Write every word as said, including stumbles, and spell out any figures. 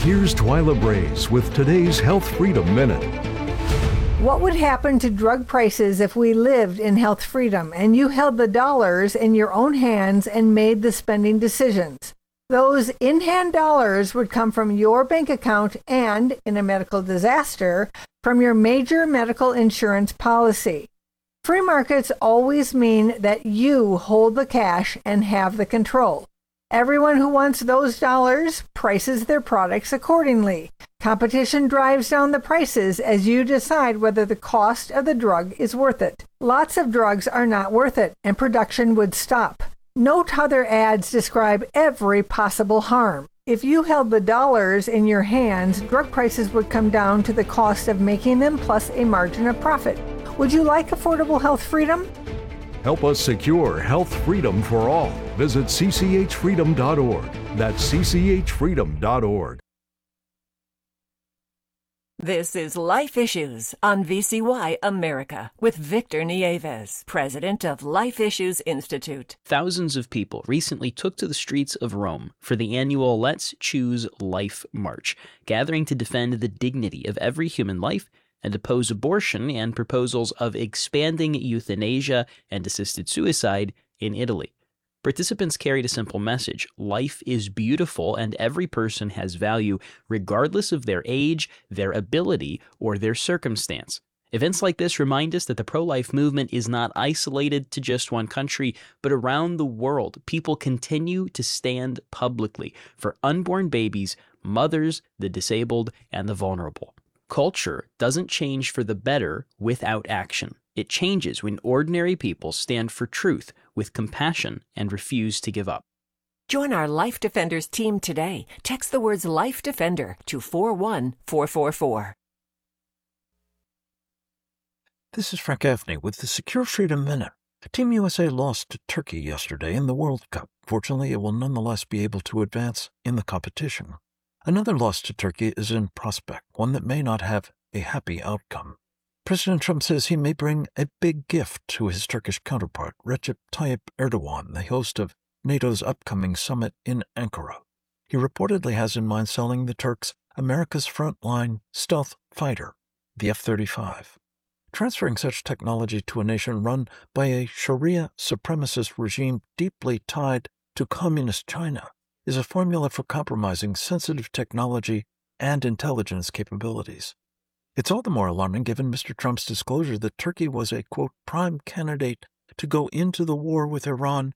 Here's Twyla Braze with today's Health Freedom Minute. What would happen to drug prices if we lived in health freedom and you held the dollars in your own hands and made the spending decisions? Those in-hand dollars would come from your bank account and, in a medical disaster, from your major medical insurance policy. Free markets always mean that you hold the cash and have the control. Everyone who wants those dollars prices their products accordingly. Competition drives down the prices as you decide whether the cost of the drug is worth it. Lots of drugs are not worth it, and production would stop. Note how their ads describe every possible harm. If you held the dollars in your hands, drug prices would come down to the cost of making them plus a margin of profit. Would you like affordable health freedom? Help us secure health freedom for all. Visit c c h freedom dot org. That's c c h freedom dot org. This is Life Issues on V C Y America with Victor Nieves, president of Life Issues Institute. Thousands of people recently took to the streets of Rome for the annual Let's Choose Life March, gathering to defend the dignity of every human life and oppose abortion and proposals of expanding euthanasia and assisted suicide in Italy. Participants carried a simple message: life is beautiful and every person has value regardless of their age, their ability, or their circumstance. Events like this remind us that the pro-life movement is not isolated to just one country, but around the world, people continue to stand publicly for unborn babies, mothers, the disabled, and the vulnerable. Culture doesn't change for the better without action. It changes when ordinary people stand for truth with compassion and refuse to give up. Join our Life Defenders team today. Text the words Life Defender to four one four four four. This is Frank Gaffney with the Secure Freedom Minute. Team U S A lost to Turkey yesterday in the World Cup. Fortunately, it will nonetheless be able to advance in the competition. Another loss to Turkey is in prospect, one that may not have a happy outcome. President Trump says he may bring a big gift to his Turkish counterpart, Recep Tayyip Erdogan, the host of NATO's upcoming summit in Ankara. He reportedly has in mind selling the Turks America's frontline stealth fighter, the F thirty-five. Transferring such technology to a nation run by a Sharia supremacist regime deeply tied to communist China is a formula for compromising sensitive technology and intelligence capabilities. It's all the more alarming given Mister Trump's disclosure that Turkey was a, quote, prime candidate to go into the war with Iran